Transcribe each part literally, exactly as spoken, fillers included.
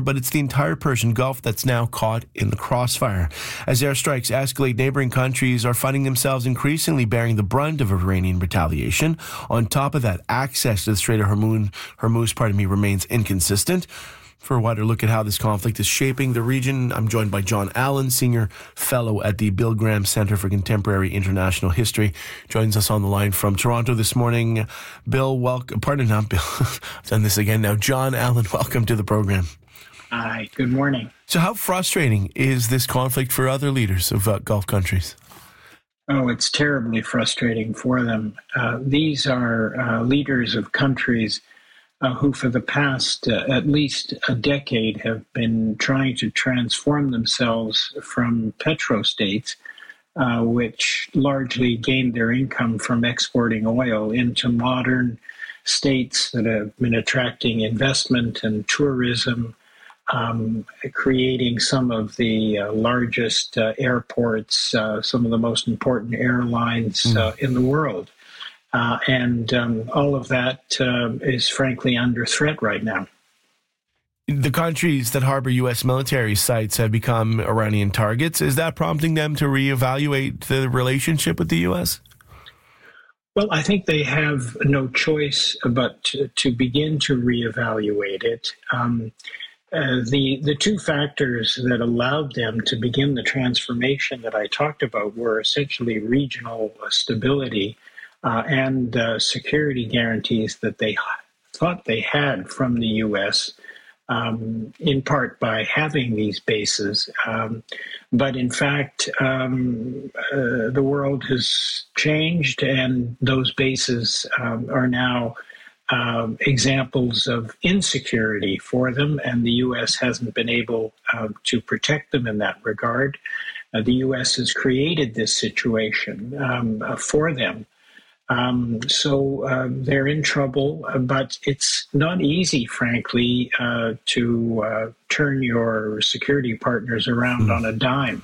but it's the entire Persian Gulf that's now caught in the crossfire. As airstrikes escalate, neighboring countries are finding themselves increasingly bearing the brunt of Iranian retaliation. On top of that, access to the Strait of Hormuz, Hormuz pardon me, remains inconsistent. For a wider look at how this conflict is shaping the region, I'm joined by John Allen, Senior Fellow at the Bill Graham Centre for Contemporary International History. Joins us on the line from Toronto this morning. Bill, welcome. Pardon, not Bill. I've done this again now. John Allen, welcome to the program. Hi, good morning. So how frustrating is this conflict for other leaders of uh, Gulf countries? Oh, it's terribly frustrating for them. Uh, these are uh, leaders of countries Uh, who for the past uh, at least a decade have been trying to transform themselves from petrostates, uh, which largely gained their income from exporting oil, into modern states that have been attracting investment and tourism, um, creating some of the uh, largest uh, airports, uh, some of the most important airlines uh, in the world. Uh, and um, all of that uh, is frankly under threat right now. The countries that harbor U S military sites have become Iranian targets. Is that prompting them to reevaluate the relationship with the U S? Well, I think they have no choice but to, to begin to reevaluate it. Um, uh, the the two factors that allowed them to begin the transformation that I talked about were essentially regional stability Uh, and uh, security guarantees that they thought they had from the U S, um, in part by having these bases. Um, but in fact, um, uh, the world has changed, and those bases um, are now um, examples of insecurity for them, and the U S hasn't been able uh, to protect them in that regard. Uh, the U S has created this situation um, uh, for them. Um, so uh, they're in trouble, but it's not easy, frankly, uh, to uh, turn your security partners around mm. on a dime.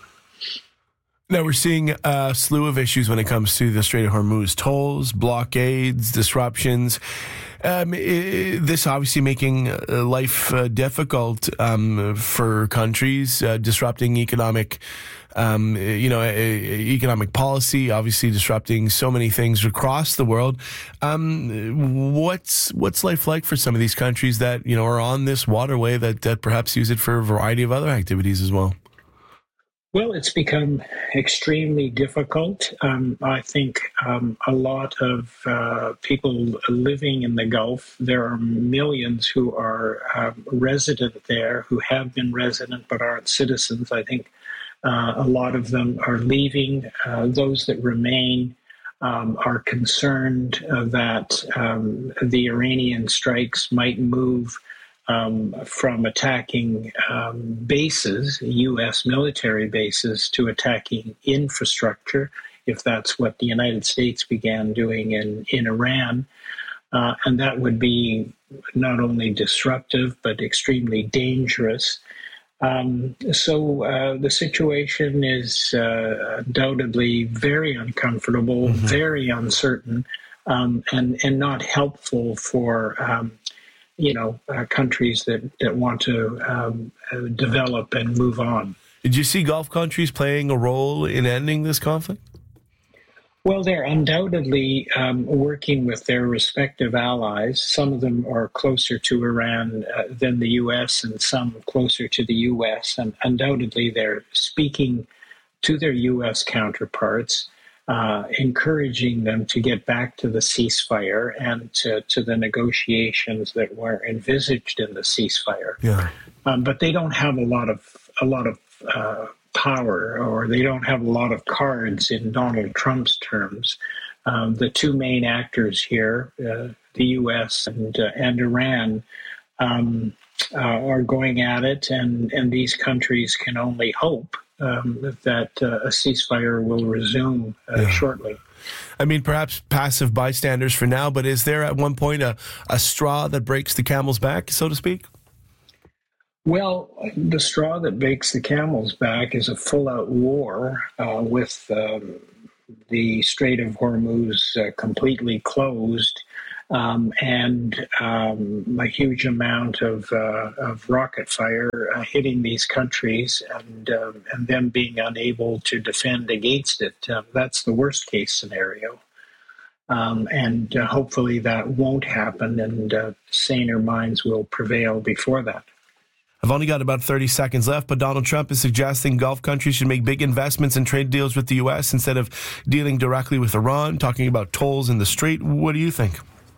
Now, we're seeing a slew of issues when it comes to the Strait of Hormuz: tolls, blockades, disruptions. Um, it, this obviously making life uh, difficult um, for countries, uh, disrupting economic Um, you know, economic policy, obviously disrupting so many things across the world. Um, what's what's life like for some of these countries that, you know, are on this waterway that, that perhaps use it for a variety of other activities as well? Well, it's become extremely difficult. Um, I think um, a lot of uh, people living in the Gulf, there are millions who are uh, resident there, who have been resident but aren't citizens. I think Uh, a lot of them are leaving. Uh, those that remain um, are concerned uh, that um, the Iranian strikes might move um, from attacking um, bases, U S military bases, to attacking infrastructure, if that's what the United States began doing in, in Iran. Uh, and that would be not only disruptive, but extremely dangerous. Um, so uh, the situation is uh, undoubtedly very uncomfortable, mm-hmm. very uncertain, um, and and not helpful for um, you know uh, countries that that want to um, uh, develop and move on. Did you see Gulf countries playing a role in ending this conflict? Well, they're undoubtedly um, working with their respective allies. Some of them are closer to Iran uh, than the U S, and some closer to the U S. And undoubtedly, they're speaking to their U S counterparts, uh, encouraging them to get back to the ceasefire and to, to the negotiations that were envisaged in the ceasefire. Yeah. Um, but they don't have a lot of a lot of uh, power, or they don't have a lot of cards in Donald Trump's terms. Um, the two main actors here, uh, the U S and uh, and Iran, um, uh, are going at it, and, and these countries can only hope um, that uh, a ceasefire will resume uh, yeah. shortly. I mean, perhaps passive bystanders for now, but is there at one point a, a straw that breaks the camel's back, so to speak? Well, the straw that breaks the camel's back is a full-out war uh, with um, the Strait of Hormuz uh, completely closed, um, and um, a huge amount of, uh, of rocket fire uh, hitting these countries and, uh, and them being unable to defend against it. Uh, that's the worst case scenario. Um, and uh, hopefully that won't happen, and uh, saner minds will prevail before that. I've only got about thirty seconds left, but Donald Trump is suggesting Gulf countries should make big investments in trade deals with the U S instead of dealing directly with Iran, talking about tolls in the strait. What do you think?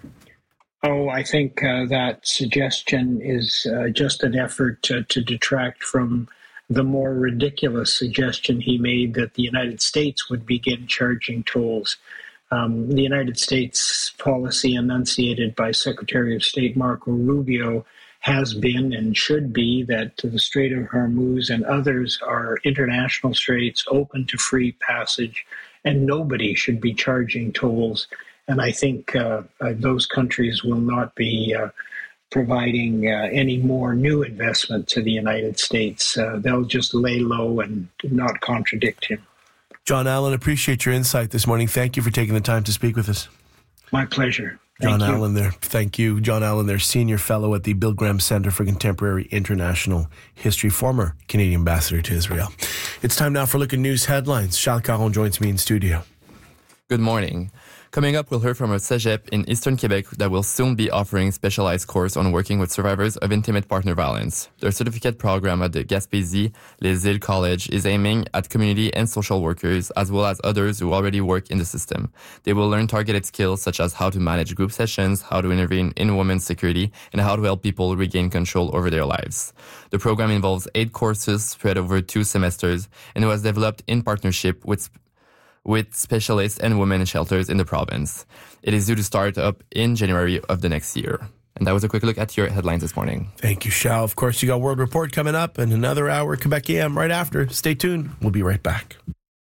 Oh, I think uh, that suggestion is uh, just an effort to, to detract from the more ridiculous suggestion he made that the United States would begin charging tolls. Um, the United States policy enunciated by Secretary of State Marco Rubio has been and should be that the Strait of Hormuz and others are international straits open to free passage, and nobody should be charging tolls. And I think uh, uh, those countries will not be uh, providing uh, any more new investment to the United States. Uh, they'll just lay low and not contradict him. John Allen, appreciate your insight this morning. Thank you for taking the time to speak with us. My pleasure. John Thank Allen you. there. Thank you. John Allen there, Senior Fellow at the Bill Graham Center for Contemporary International History, former Canadian Ambassador to Israel. It's time now for a look at news headlines. Charles Caron joins me in studio. Good morning. Coming up, we'll hear from a cégep in Eastern Quebec that will soon be offering specialized course on working with survivors of intimate partner violence. Their certificate program at the Gaspésie Les Îles College is aiming at community and social workers as well as others who already work in the system. They will learn targeted skills such as how to manage group sessions, how to intervene in women's security, and how to help people regain control over their lives. The program involves eight courses spread over two semesters and was developed in partnership with with specialists and women shelters in the province. It is due to start up in January of the next year. And that was a quick look at your headlines this morning. Thank you, Shao. Of course, you got World Report coming up and another hour Quebec A M right after. Stay tuned. We'll be right back.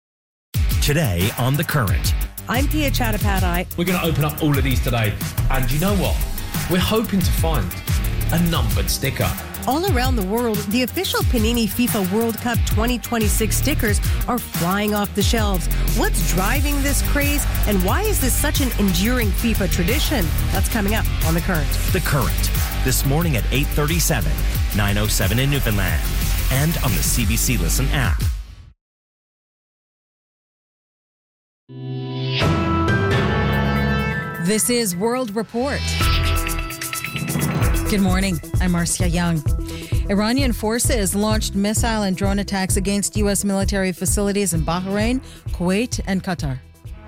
Today on The Current. I'm Pia Chattopadhyay. We're going to open up all of these today. And you know what? We're hoping to find a numbered sticker. All around the world, the official Panini FIFA World Cup twenty twenty-six stickers are flying off the shelves. What's driving this craze, and why is this such an enduring FIFA tradition? That's coming up on The Current. The Current, this morning at eight thirty-seven, nine oh seven in Newfoundland, and on the C B C Listen app. This is World Report. Good morning. I'm Marcia Young. Iranian forces launched missile and drone attacks against U S military facilities in Bahrain, Kuwait, and Qatar.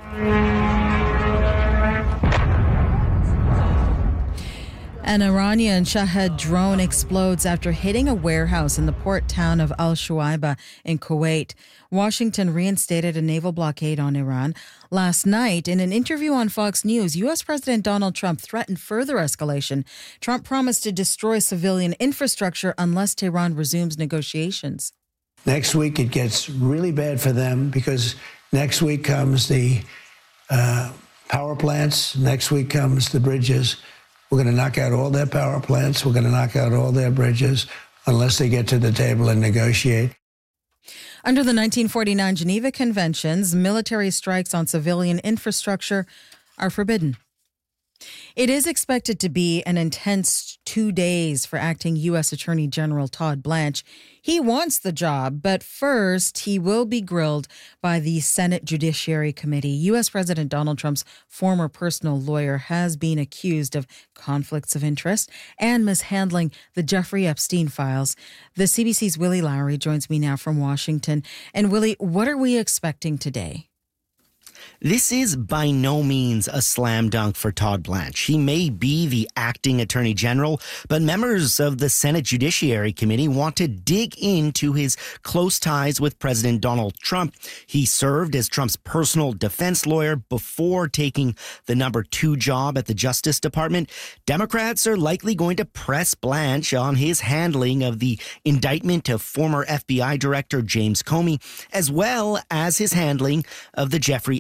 An Iranian Shahed drone explodes after hitting a warehouse in the port town of Al Shuaiba in Kuwait. Washington reinstated a naval blockade on Iran. Last night, in an interview on Fox News, U S President Donald Trump threatened further escalation. Trump promised to destroy civilian infrastructure unless Tehran resumes negotiations. Next week, it gets really bad for them because next week comes the uh, power plants. Next week comes the bridges. We're going to knock out all their power plants. We're going to knock out all their bridges unless they get to the table and negotiate. Under the nineteen forty-nine Geneva Conventions, military strikes on civilian infrastructure are forbidden. It is expected to be an intense two days for acting U S Attorney General Todd Blanche. He wants the job, but first he will be grilled by the Senate Judiciary Committee. U S President Donald Trump's former personal lawyer has been accused of conflicts of interest and mishandling the Jeffrey Epstein files. The C B C's Willie Lowry joins me now from Washington. And Willie, what are we expecting today? This is by no means a slam dunk for Todd Blanche. He may be the acting attorney general, but members of the Senate Judiciary Committee want to dig into his close ties with President Donald Trump. He served as Trump's personal defense lawyer before taking the number two job at the Justice Department. Democrats are likely going to press Blanche on his handling of the indictment of former F B I Director James Comey, as well as his handling of the Jeffrey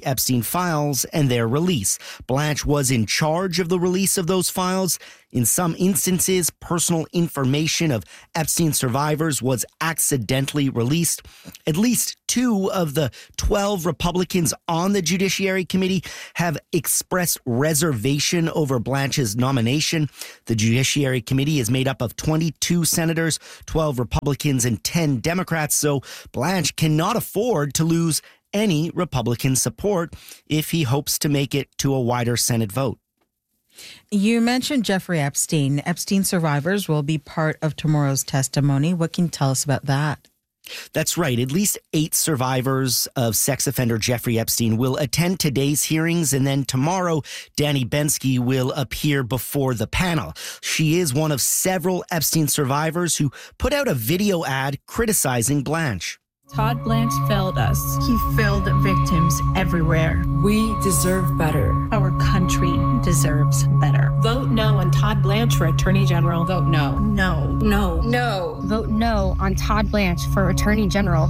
Epstein files and their release. Blanche was in charge of the release of those files. In some instances, personal information of Epstein survivors was accidentally released. At least two of the twelve Republicans on the Judiciary Committee have expressed reservation over Blanche's nomination. The Judiciary Committee is made up of twenty-two senators, twelve Republicans, and ten Democrats, so Blanche cannot afford to lose any Republican support if he hopes to make it to a wider Senate vote. You mentioned Jeffrey Epstein. Epstein survivors will be part of tomorrow's testimony. What can you tell us about that? That's right. At least eight survivors of sex offender Jeffrey Epstein will attend today's hearings, and then tomorrow, Danny Bensky will appear before the panel. She is one of several Epstein survivors who put out a video ad criticizing Blanche. Todd Blanche failed us. He failed victims everywhere. We deserve better. Our country deserves better. Vote no on Todd Blanche for Attorney General. Vote no. No. No. No. Vote no on Todd Blanche for Attorney General.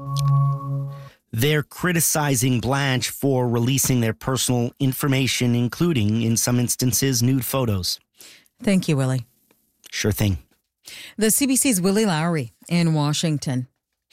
They're criticizing Blanche for releasing their personal information, including, in some instances, nude photos. Thank you, Willie. Sure thing. The C B C's Willie Lowry in Washington.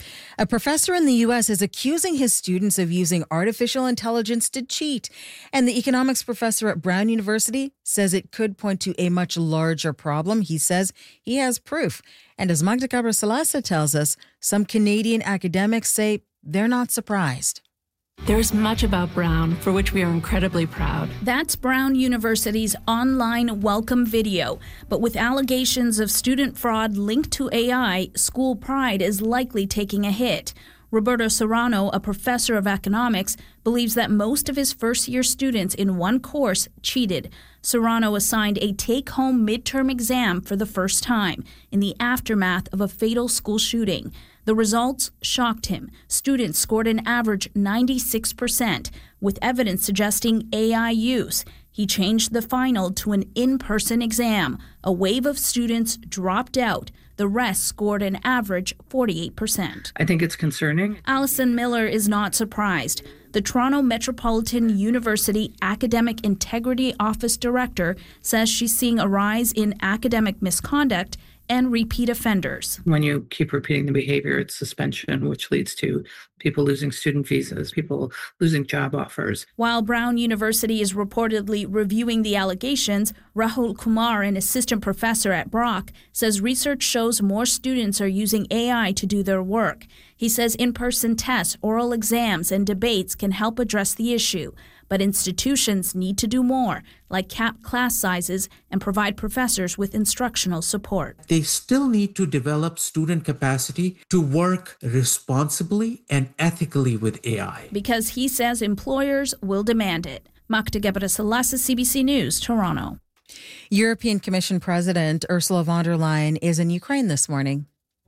A professor in the U S is accusing his students of using artificial intelligence to cheat. And the economics professor at Brown University says it could point to a much larger problem. He says he has proof. And as Magda Gabriel-Salasa tells us, some Canadian academics say they're not surprised. There's much about Brown for which we are incredibly proud. That's Brown University's online welcome video. But with allegations of student fraud linked to A I, school pride is likely taking a hit. Roberto Serrano, a professor of economics, believes that most of his first-year students in one course cheated. Serrano assigned a take-home midterm exam for the first time in the aftermath of a fatal school shooting. The results shocked him. Students scored an average ninety-six percent, with evidence suggesting A I use. He changed the final to an in-person exam. A wave of students dropped out. The rest scored an average forty-eight percent. I think it's concerning. Alison Miller is not surprised. The Toronto Metropolitan University Academic Integrity Office Director says she's seeing a rise in academic misconduct and repeat offenders. When you keep repeating the behavior, it's suspension, which leads to people losing student visas, people losing job offers. While Brown University is reportedly reviewing the allegations, Rahul Kumar, an assistant professor at Brock, says research shows more students are using A I to do their work. He says in-person tests, oral exams, and debates can help address the issue. But institutions need to do more, like cap class sizes and provide professors with instructional support. They still need to develop student capacity to work responsibly and ethically with A I. Because he says employers will demand it. Magda Gabriel-Salasa, C B C News, Toronto. European Commission President Ursula von der Leyen is in Ukraine this morning.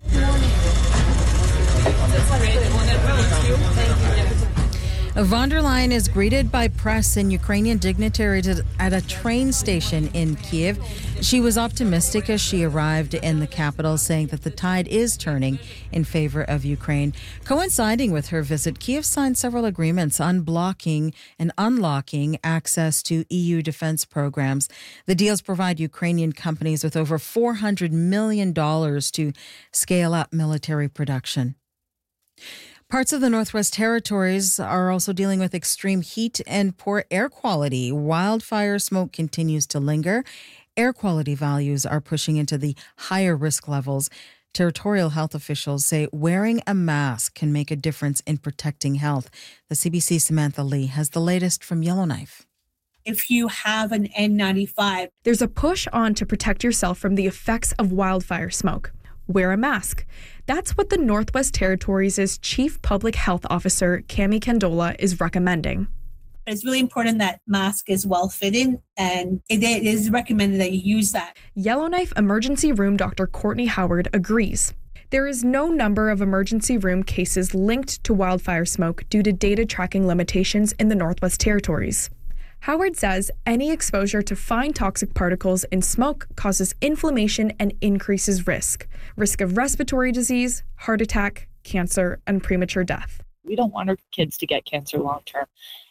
Von der Leyen is greeted by press and Ukrainian dignitaries at a train station in Kiev. She was optimistic as she arrived in the capital, saying that the tide is turning in favor of Ukraine. Coinciding with her visit, Kiev signed several agreements unblocking and unlocking access to E U defense programs. The deals provide Ukrainian companies with over four hundred million dollars to scale up military production. Parts of the Northwest Territories are also dealing with extreme heat and poor air quality. Wildfire smoke continues to linger. Air quality values are pushing into the higher risk levels. Territorial health officials say wearing a mask can make a difference in protecting health. The C B C's Samantha Lee has the latest from Yellowknife. If you have an N ninety-five, there's a push on to protect yourself from the effects of wildfire smoke. Wear a mask. That's what the Northwest Territories' Chief Public Health Officer, Cami Candola, is recommending. It's really important that mask is well-fitting, and it is recommended that you use that. Yellowknife Emergency Room Doctor Courtney Howard agrees. There is no number of emergency room cases linked to wildfire smoke due to data tracking limitations in the Northwest Territories. Howard says any exposure to fine toxic particles in smoke causes inflammation and increases risk. Risk of respiratory disease, heart attack, cancer, and premature death. We don't want our kids to get cancer long term.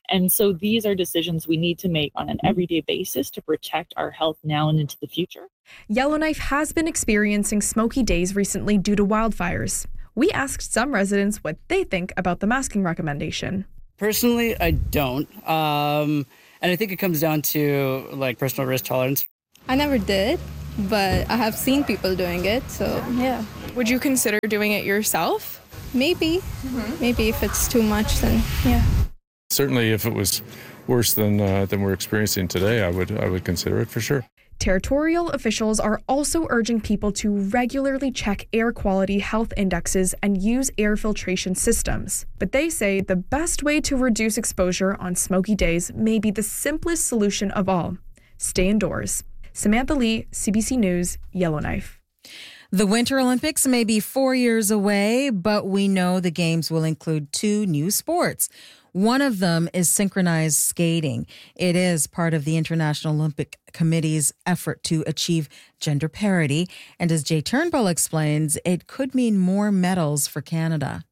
And so these are decisions we need to make on an everyday basis to protect our health now and into the future. Yellowknife has been experiencing smoky days recently due to wildfires. We asked some residents what they think about the masking recommendation. Personally, I don't. Um, and I think it comes down to like personal risk tolerance. I never did, but I have seen people doing it, so yeah. Would you consider doing it yourself? Maybe. Mm-hmm. Maybe if it's too much, then yeah. Certainly if it was worse than uh, than we're experiencing today, I would I would consider it for sure. Territorial officials are also urging people to regularly check air quality health indexes and use air filtration systems. But they say the best way to reduce exposure on smoky days may be the simplest solution of all: stay indoors. Samantha Lee, C B C News, Yellowknife. The Winter Olympics may be four years away, but we know the Games will include two new sports. One of them is synchronized skating. It is part of the International Olympic Committee's effort to achieve gender parity. And as Jay Turnbull explains, it could mean more medals for Canada.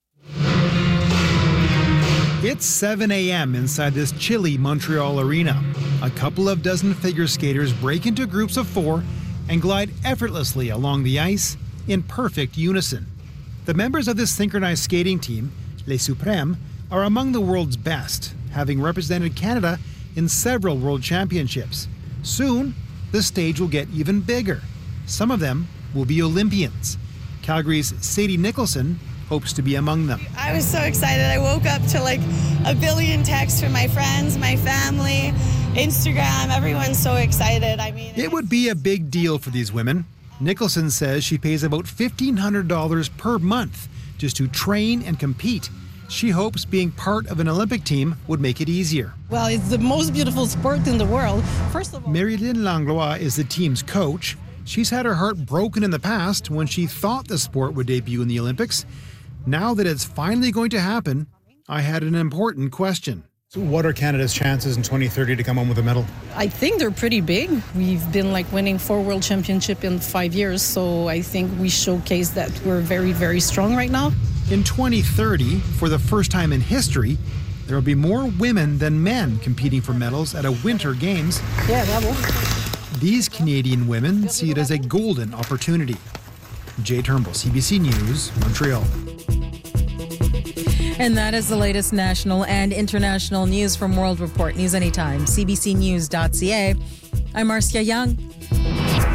It's seven a.m. inside this chilly Montreal arena. A couple of dozen figure skaters break into groups of four and glide effortlessly along the ice in perfect unison. The members of this synchronized skating team, Les Suprêmes, are among the world's best, having represented Canada in several world championships. Soon, the stage will get even bigger. Some of them will be Olympians. Calgary's Sadie Nicholson hopes to be among them. I was so excited. I woke up to like a billion texts from my friends, my family, Instagram. Everyone's so excited. I mean, it would be a big deal for these women. Nicholson says she pays about fifteen hundred dollars per month just to train and compete. She hopes being part of an Olympic team would make it easier. Well, it's the most beautiful sport in the world. First of all, Marilyn Langlois is the team's coach. She's had her heart broken in the past when she thought the sport would debut in the Olympics. Now that it's finally going to happen, I had an important question. So what are Canada's chances in twenty thirty to come home with a medal? I think they're pretty big. We've been like winning four world championships in five years, so I think we showcase that we're very, very strong right now. In twenty thirty, for the first time in history, there will be more women than men competing for medals at a Winter Games. Yeah, that will. These Canadian women see it as a golden opportunity. Jay Turnbull, C B C News, Montreal. And that is the latest national and international news from World Report. News anytime, c b c news dot c a. I'm Marcia Young.